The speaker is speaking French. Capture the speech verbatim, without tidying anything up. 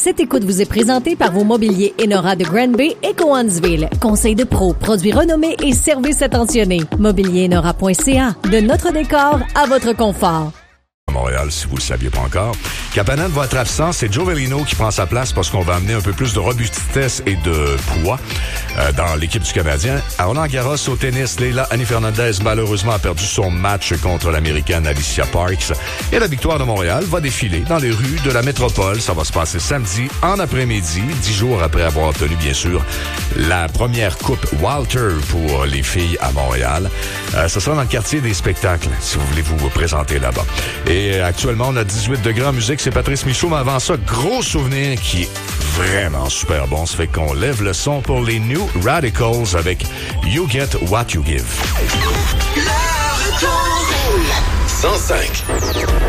Cette écoute vous est présentée par vos mobiliers Enora de Granby et Cowansville. Conseil de pro, produits renommés et services attentionnés. mobilier enora point c a. De notre décor à votre confort. À Montréal, si vous ne le saviez pas encore. Kapanen va être absent, c'est Joe Velino qui prend sa place parce qu'on va amener un peu plus de robustesse et de poids euh, dans l'équipe du Canadien. À Roland Garros, au tennis, Leila Annie Fernandez, malheureusement, a perdu son match contre l'Américaine Alicia Parks. Et la victoire de Montréal va défiler dans les rues de la métropole. Ça va se passer samedi en après-midi, dix jours après avoir obtenu, bien sûr, la première coupe Walter pour les filles à Montréal. Euh, ce sera dans le quartier des spectacles, si vous voulez vous présenter là-bas. Et actuellement, on a dix-huit degrés en musique. C'est Patrice Michaud, mais avant ça, gros souvenir qui est vraiment super bon. Ça fait qu'on lève le son pour les New Radicals avec You Get What You Give. cent cinq